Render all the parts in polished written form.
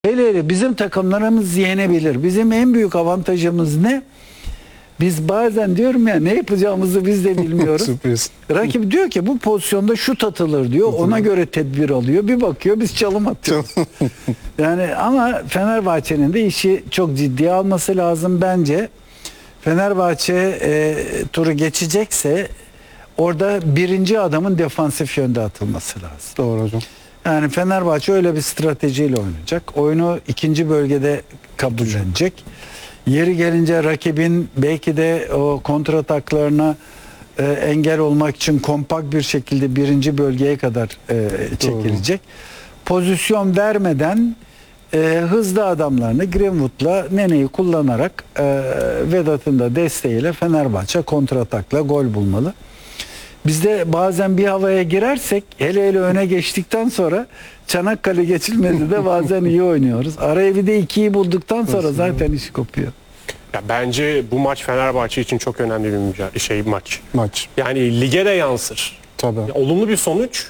Hele bizim takımlarımız yenebilir. Bizim en büyük avantajımız ne? Biz bazen diyorum ya ne yapacağımızı biz de bilmiyoruz. Sürpriz. Rakip diyor ki bu pozisyonda şut atılır diyor. Ona göre tedbir alıyor. Bir bakıyor biz çalım atıyoruz. Yani ama Fenerbahçe'nin de işi çok ciddiye alması lazım bence. Fenerbahçe turu geçecekse orada birinci adamın defansif yönde atılması lazım. Doğru hocam. Yani Fenerbahçe öyle bir stratejiyle oynayacak. Oyunu ikinci bölgede kabullenecek. Yeri gelince rakibin belki de o kontrataklarına engel olmak için kompakt bir şekilde birinci bölgeye kadar çekilecek. Pozisyon vermeden hızlı adamlarını Greenwood'la Nene'yi kullanarak Vedat'ın da desteğiyle Fenerbahçe kontratakla gol bulmalı. Biz de bazen bir havaya girersek hele öne geçtikten sonra Çanakkale geçilmedi de bazen iyi oynuyoruz. Araya bir de 2'yi bulduktan sonra zaten iş kopuyor. Ya bence bu maç Fenerbahçe için çok önemli bir maç. Yani lige de yansır. Tabii. Ya, olumlu bir sonuç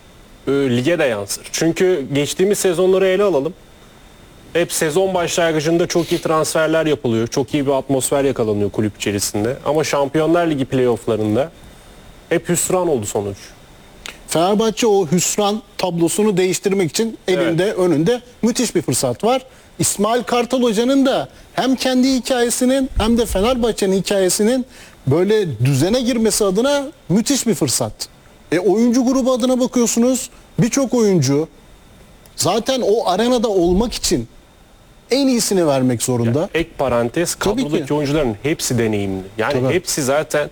lige de yansır. Çünkü geçtiğimiz sezonları ele alalım. Hep sezon başlangıcında çok iyi transferler yapılıyor. Çok iyi bir atmosfer yakalanıyor kulüp içerisinde. Ama Şampiyonlar Ligi playofflarında hep hüsran oldu sonuç. Fenerbahçe o hüsran tablosunu değiştirmek için elinde önünde müthiş bir fırsat var. İsmail Kartal Hoca'nın da hem kendi hikayesinin hem de Fenerbahçe'nin hikayesinin böyle düzene girmesi adına müthiş bir fırsat. Oyuncu grubu adına bakıyorsunuz, birçok oyuncu zaten o arenada olmak için en iyisini vermek zorunda. Yani ek parantez, kadrodaki oyuncuların hepsi deneyimli. Yani hepsi zaten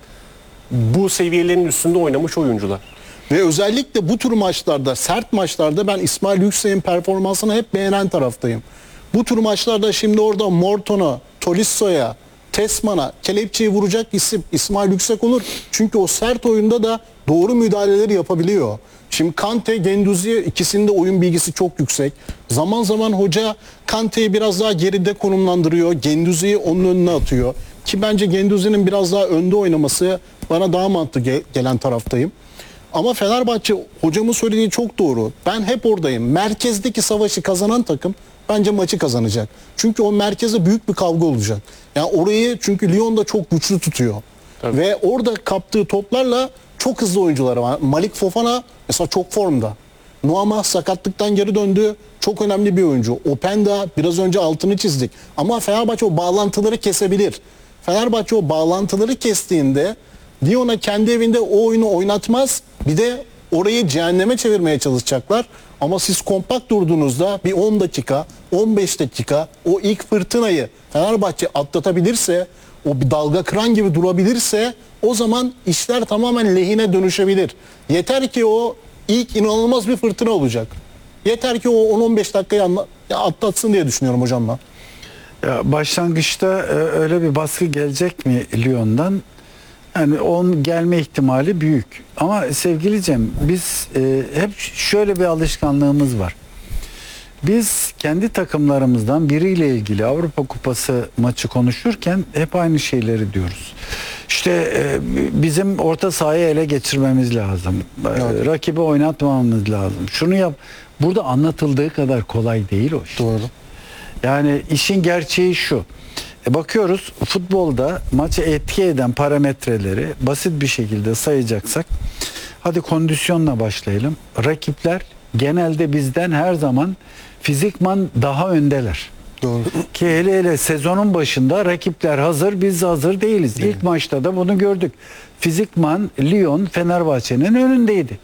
bu seviyelerin üstünde oynamış oyuncular. Ve özellikle bu tür maçlarda, sert maçlarda ben İsmail Yüksek'in performansını hep beğenen taraftayım. Bu tür maçlarda şimdi orada Morton'a, Tolisso'ya, Tesman'a kelepçeyi vuracak isim İsmail Yüksek olur. Çünkü o sert oyunda da doğru müdahaleleri yapabiliyor. Şimdi Kante, Guendouzi ikisinin de oyun bilgisi çok yüksek. Zaman zaman hoca Kante'yi biraz daha geride konumlandırıyor. Guendouzi'yi onun önüne atıyor. Ki bence Guendouzi'nin biraz daha önde oynaması bana daha mantıklı gelen taraftayım. Ama Fenerbahçe hocamın söylediği çok doğru. Ben hep oradayım. Merkezdeki savaşı kazanan takım bence maçı kazanacak. Çünkü o merkezde büyük bir kavga olacak. Yani orayı çünkü Lyon da çok güçlü tutuyor. Tabii. Ve orada kaptığı toplarla çok hızlı oyuncuları var. Malik Fofana mesela çok formda. Nuama sakatlıktan geri döndü. Çok önemli bir oyuncu. Openda biraz önce altını çizdik. Ama Fenerbahçe o bağlantıları kesebilir. Fenerbahçe o bağlantıları kestiğinde Lyon'a kendi evinde o oyunu oynatmaz. Bir de orayı cehenneme çevirmeye çalışacaklar. Ama siz kompakt durduğunuzda bir 10 dakika, 15 dakika o ilk fırtınayı Fenerbahçe atlatabilirse, o bir dalga kıran gibi durabilirse o zaman işler tamamen lehine dönüşebilir. Yeter ki o ilk inanılmaz bir fırtına olacak. Yeter ki o 10-15 dakikayı atlatsın diye düşünüyorum hocamla. Ya başlangıçta öyle bir baskı gelecek mi Lyon'dan? Yani onun gelme ihtimali büyük. Ama sevgili Cem, biz hep şöyle bir alışkanlığımız var. Biz kendi takımlarımızdan biriyle ilgili Avrupa Kupası maçı konuşurken hep aynı şeyleri diyoruz. İşte bizim orta sahayı ele geçirmemiz lazım. Rakibi oynatmamamız lazım. Şunu yap. Burada anlatıldığı kadar kolay değil o iş. Doğru. Yani işin gerçeği şu. Bakıyoruz futbolda maçı etki eden parametreleri basit bir şekilde sayacaksak hadi kondisyonla başlayalım. Rakipler genelde bizden her zaman fizikman daha öndeler. Doğru. Ki hele sezonun başında rakipler hazır, biz hazır değiliz. İlk maçta da bunu gördük. Fizikman Lyon Fenerbahçe'nin önündeydi.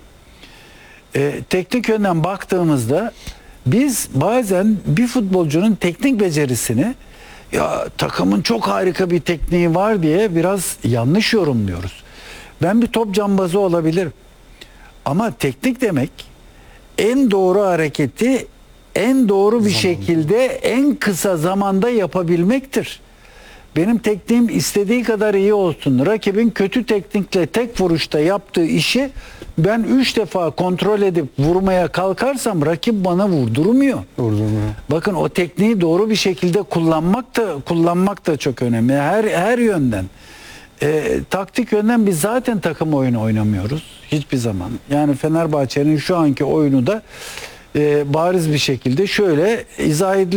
Teknik yönden baktığımızda biz bazen bir futbolcunun teknik becerisini ya takımın çok harika bir tekniği var diye biraz yanlış yorumluyoruz. Ben bir top cambazı olabilirim. Ama teknik demek en doğru hareketi en doğru bir şekilde en kısa zamanda yapabilmektir. Benim tekniğim istediği kadar iyi olsun. Rakibin kötü teknikle tek vuruşta yaptığı işi ben 3 defa kontrol edip vurmaya kalkarsam rakip bana vurdurmuyor. Bakın o tekniği doğru bir şekilde kullanmak da çok önemli. Her yönden. Taktik yönden biz zaten takım oyunu oynamıyoruz hiçbir zaman. Yani Fenerbahçe'nin şu anki oyunu da bariz bir şekilde şöyle izah edilir.